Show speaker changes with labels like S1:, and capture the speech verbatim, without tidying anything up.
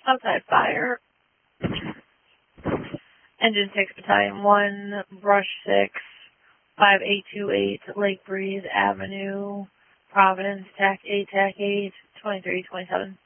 S1: Outside fire. Engine six, Battalion one, Brush six, five eight two eight, Lake Breeze Avenue, Providence, T A C eight, T A C eight, twenty-three twenty-seven.